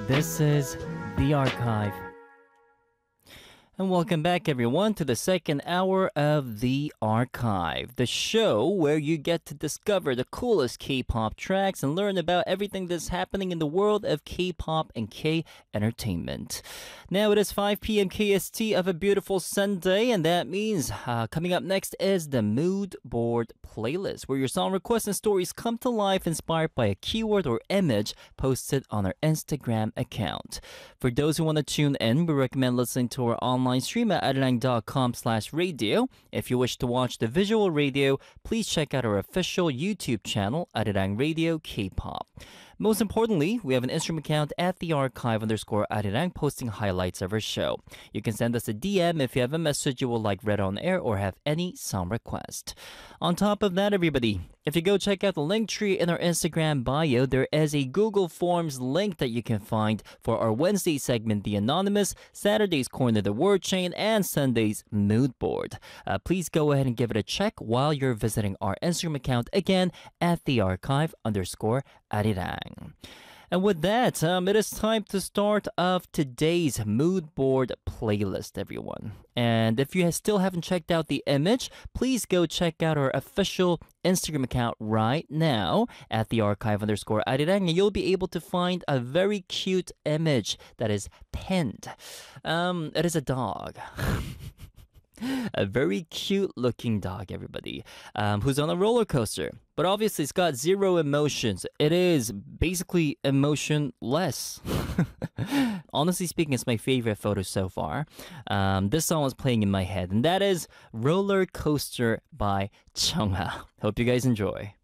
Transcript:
This is The Archive. And welcome back, everyone, to the second hour of The Archive, the show where you get to discover the coolest K-pop tracks and learn about everything that's happening in the world of K-pop and K-entertainment. Now it is 5 p.m. KST of a beautiful Sunday, and that means coming up next is the Mood Board playlist, where your song requests and stories come to life inspired by a keyword or image posted on our Instagram account. For those who want to tune in, we recommend listening to our online stream at arirang.com/radio. If you wish to watch the visual radio, please check out our official YouTube channel, Arirang Radio K-pop. Most importantly, we have an Instagram account at @thearchive_arirang posting highlights of our show. You can send us a DM if you have a message you would like read on air or have any song request. On top of that, everybody, if you go check out the link tree in our Instagram bio, there is a Google Forms link that you can find for our Wednesday segment, The Anonymous, Saturday's Corner, The Word Chain, and Sunday's Mood Board. Please go ahead and give it a check while you're visiting our Instagram account, again, at @thearchive_arirang. And with that, it is time to start off today's Mood Board playlist, everyone. And if you still haven't checked out the image, please go check out our official Instagram account right now at @thearchive_arirang, and you'll be able to find a very cute image that is pinned. It is a dog. A very cute looking dog, everybody, who's on a roller coaster. But obviously, it's got zero emotions. It is basically emotionless. Honestly speaking, it's my favorite photo so far. This song was playing in my head, and that is Roller Coaster by Chungha. Hope you guys enjoy.